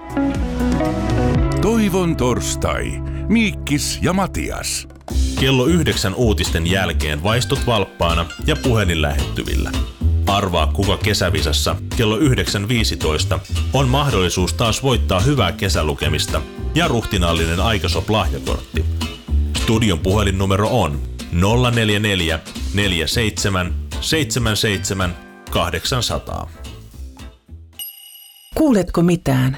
Toivon torstai. Miikkis ja Matias. Kello 9 uutisten jälkeen vaistut valppaana ja puhelin lähettyvillä. Arvaa kuka kesävisassa kello 9.15 on mahdollisuus taas voittaa hyvää kesälukemista ja ruhtinaallinen Aikasop-lahjakortti. Studion puhelinnumero on 044 47 77 800. Kuuletko mitään?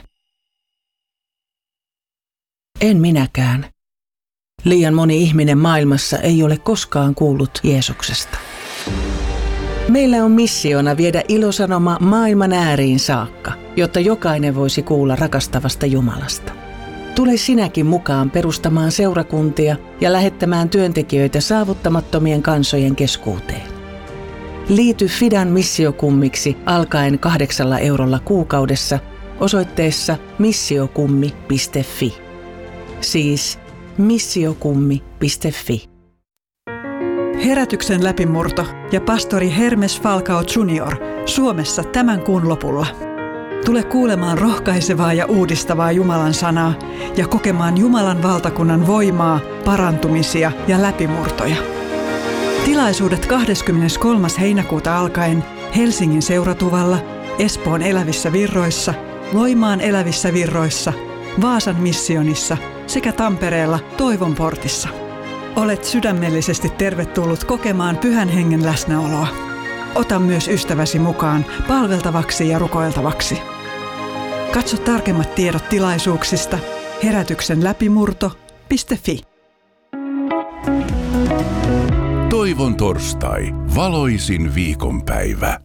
En minäkään. Liian moni ihminen maailmassa ei ole koskaan kuullut Jeesuksesta. Meillä on missiona viedä ilosanoma maailman ääriin saakka, jotta jokainen voisi kuulla rakastavasta Jumalasta. Tule sinäkin mukaan perustamaan seurakuntia ja lähettämään työntekijöitä saavuttamattomien kansojen keskuuteen. Liity Fidan missiokummiksi alkaen 8 eurolla kuukaudessa osoitteessa missiokummi.fi. Siis missiokummi.fi. Herätyksen läpimurto ja pastori Hermes Falcao Jr. Suomessa tämän kuun lopulla. Tule kuulemaan rohkaisevaa ja uudistavaa Jumalan sanaa ja kokemaan Jumalan valtakunnan voimaa, parantumisia ja läpimurtoja. Tilaisuudet 23. heinäkuuta alkaen Helsingin Seuratuvalla, Espoon Elävissä Virroissa, Loimaan Elävissä Virroissa, Vaasan missionissa sekä Tampereella Toivon portissa. Olet sydämellisesti tervetullut kokemaan Pyhän Hengen läsnäoloa. Ota myös ystäväsi mukaan palveltavaksi ja rukoiltavaksi. Katso tarkemmat tiedot tilaisuuksista herätyksenläpimurto.fi. Toivon torstai. Valoisin viikonpäivä.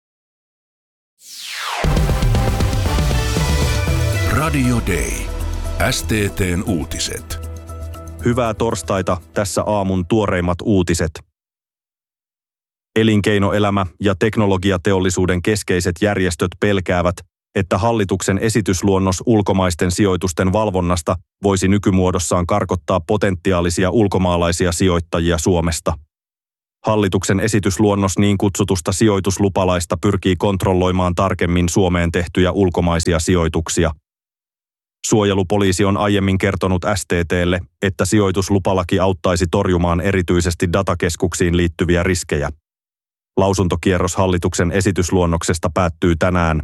Radio Day. STT:n uutiset. Hyvää torstaita, tässä aamun tuoreimmat uutiset. Elinkeinoelämä ja teknologiateollisuuden keskeiset järjestöt pelkäävät, että hallituksen esitysluonnos ulkomaisten sijoitusten valvonnasta voisi nykymuodossaan karkottaa potentiaalisia ulkomaalaisia sijoittajia Suomesta. Hallituksen esitysluonnos niin kutsutusta sijoituslupalaista pyrkii kontrolloimaan tarkemmin Suomeen tehtyjä ulkomaisia sijoituksia. Suojelupoliisi on aiemmin kertonut STT:lle, että sijoituslupalaki auttaisi torjumaan erityisesti datakeskuksiin liittyviä riskejä. Lausuntokierros hallituksen esitysluonnoksesta päättyy tänään.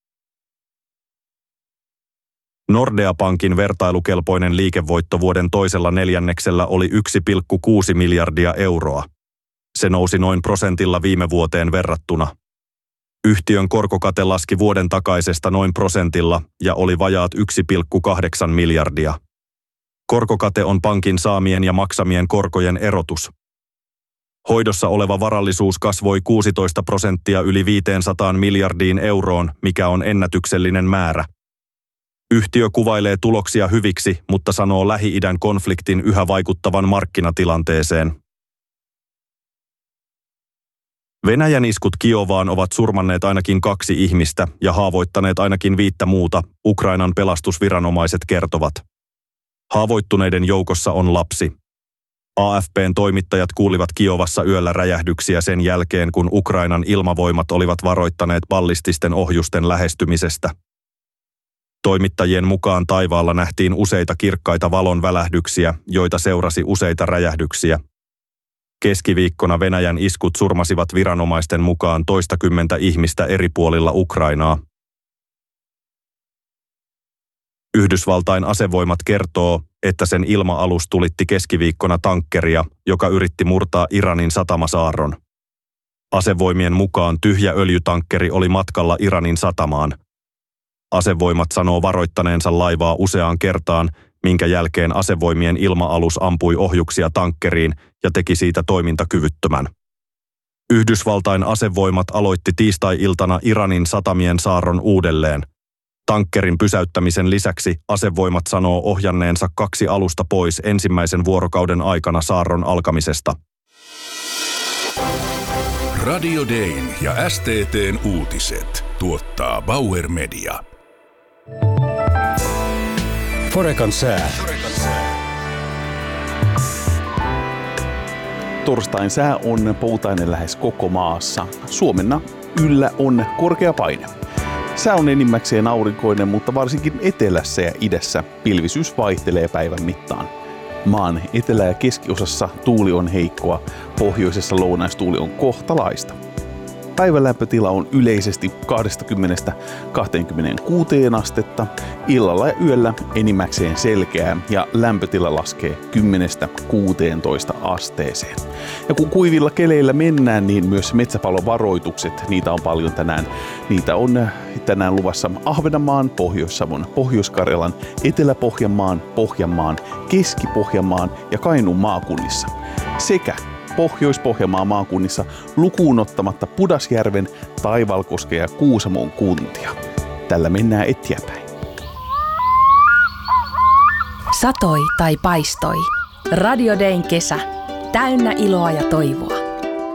Nordea Pankin vertailukelpoinen liikevoitto vuoden toisella neljänneksellä oli 1,6 miljardia euroa. Se nousi noin prosentilla viime vuoteen verrattuna. Yhtiön korkokate laski vuoden takaisesta noin prosentilla ja oli vajaat 1,8 miljardia. Korkokate on pankin saamien ja maksamien korkojen erotus. Hoidossa oleva varallisuus kasvoi 16% yli 500 miljardiin euroon, mikä on ennätyksellinen määrä. Yhtiö kuvailee tuloksia hyviksi, mutta sanoo Lähi-idän konfliktin yhä vaikuttavan markkinatilanteeseen. Venäjän iskut Kiovaan ovat surmanneet ainakin 2 ihmistä ja haavoittaneet ainakin 5 muuta, Ukrainan pelastusviranomaiset kertovat. Haavoittuneiden joukossa on lapsi. AFP:n toimittajat kuulivat Kiovassa yöllä räjähdyksiä sen jälkeen, kun Ukrainan ilmavoimat olivat varoittaneet ballististen ohjusten lähestymisestä. Toimittajien mukaan taivaalla nähtiin useita kirkkaita valon välähdyksiä, joita seurasi useita räjähdyksiä. Keskiviikkona Venäjän iskut surmasivat viranomaisten mukaan toistakymmentä ihmistä eri puolilla Ukrainaa. Yhdysvaltain asevoimat kertoo, että sen ilma-alus tulitti keskiviikkona tankkeria, joka yritti murtaa Iranin satamasaarron. Asevoimien mukaan tyhjä öljytankkeri oli matkalla Iranin satamaan. Asevoimat sanoo varoittaneensa laivaa useaan kertaan, minkä jälkeen asevoimien ilma-alus ampui ohjuksia tankkeriin ja teki siitä toimintakyvyttömän. Yhdysvaltain asevoimat aloitti tiistai-iltana Iranin satamien saarron uudelleen. Tankkerin pysäyttämisen lisäksi asevoimat sanoo ohjanneensa 2 alusta pois ensimmäisen vuorokauden aikana saarron alkamisesta. Radio Dayn ja STT:n uutiset tuottaa Bauer Media. Forecan sää. Torstain sää on poutainen lähes koko maassa. Suomenna yllä on korkea paine. Sää on enimmäkseen aurinkoinen, mutta varsinkin etelässä ja idässä pilvisyys vaihtelee päivän mittaan. Maan etelä- ja keskiosassa tuuli on heikkoa, pohjoisessa lounaistuuli on kohtalaista. Päivän lämpötila on yleisesti 20–26 astetta, illalla ja yöllä enimmäkseen selkeää ja lämpötila laskee 10–16 asteeseen. Ja kun kuivilla keleillä mennään, niin myös metsäpalovaroitukset, niitä on paljon tänään. Niitä on tänään luvassa Ahvenanmaan, Pohjois-Savon, Pohjois-Karjalan, Etelä-Pohjanmaan, Pohjanmaan, Keski-Pohjanmaan ja Kainuun maakunnissa sekä Pohjois-Pohjanmaan maakunnissa lukuun ottamatta Pudasjärven, Taivalkosken ja Kuusamon kuntia. Tällä mennään eteenpäin. Satoi tai paistoi. Radio Dayn kesä. Täynnä iloa ja toivoa.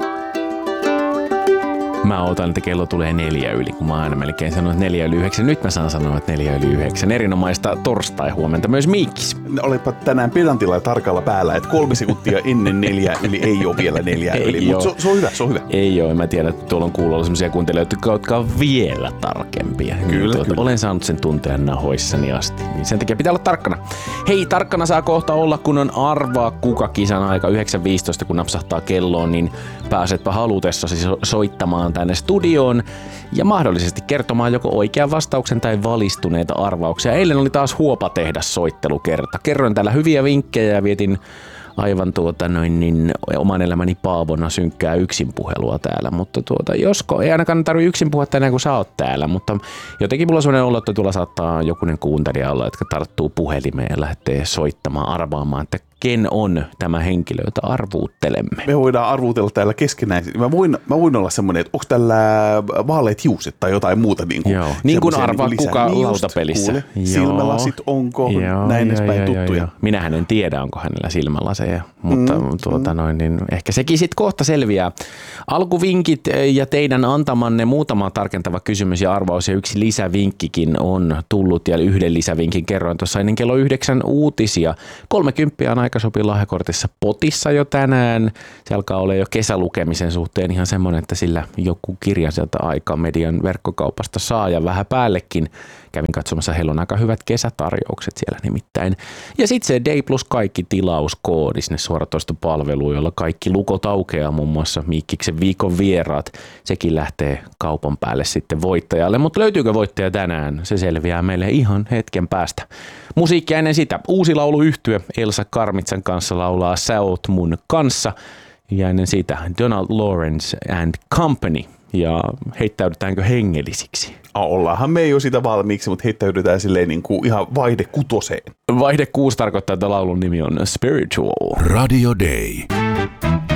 Mä ootan, että kello tulee 4 yli, kun mä aina melkein sanon, että 4:09. Nyt mä saan sanoa, että 4:09. Erinomaista torstai-huomenta myös Miikkis. Olipa tänään pedantilla ja tarkalla päällä, että 3 sekuntia ennen 4 yli ei ole vielä 4 yli, mutta se on hyvä, se on hyvä. Ei ole, mä tiedän, että tuolla on kuulolla sellaisia kuuntelijoita, jotka on vielä tarkempia. Kyllä. Olen saanut sen tunteen nahoissani asti, niin sen takia pitää olla tarkkana. Hei, tarkkana saa kohta olla, kun on arvaa kuka kisan aika 9:15, kun napsahtaa kelloon, niin pääsetpä halutessasi soittamaan tänne studioon ja mahdollisesti kertomaan joko oikean vastauksen tai valistuneita arvauksia. Eilen oli taas huopatehdas soittelukerta. Kerroin täällä hyviä vinkkejä ja vietin aivan oman elämäni Paavona synkkää yksinpuhelua täällä, mutta josko ei ainakaan tarvitse yksin puhua tänään, kun sä oot täällä, mutta jotenkin mulla on sellainen olo, että tuolla saattaa jokunen kuuntelija olla, jotka tarttuu puhelimeen ja lähtee soittamaan, arvaamaan, että ken on tämä henkilö, jota arvuuttelemme. Me voidaan arvuutella täällä keskenään. Mä voin olla semmoinen, että onko tällä vaaleat hiukset tai jotain muuta. Niin kuin arvaa kuka lautapelissä. Kuule, silmälasit onko, näin edespäin tuttuja. Joo. Minähän en tiedä, onko hänellä silmälaseja, mutta niin ehkä sekin sitten kohta selviää. Alkuvinkit ja teidän antamanne muutama tarkentava kysymys ja arvaus ja yksi lisävinkkikin on tullut ja yhden lisävinkin kerroin tuossa ennen kello 9 uutisia. 30 on aika sopii lahjakortissa potissa jo tänään. Se alkaa olla jo kesälukemisen suhteen ihan semmoinen, että sillä joku kirja sieltä Aika Median verkkokaupasta saa ja vähän päällekin. Kävin katsomassa, heillä on aika hyvät kesätarjoukset siellä nimittäin. Ja sitten se Day Plus kaikki tilauskoodi sinne suoratoistopalveluun, jolla kaikki lukot aukeaa, muun muassa Miikkiksen viikon vieraat. Sekin lähtee kaupan päälle sitten voittajalle, mutta löytyykö voittaja tänään? Se selviää meille ihan hetken päästä. Musiikkia ennen sitä. Uusi lauluyhtye Elsa Karmitsan kanssa laulaa Sä oot mun kanssa. Ja ennen sitä Donald Lawrence and Company. Ja heittäydytäänkö hengellisiksi? Ollaanhan me ei ole sitä valmiiksi, mutta heittäydytään silleen niin kuin ihan vaihde 6. Vaihde 6 tarkoittaa, että laulun nimi on Spiritual. Radio Day.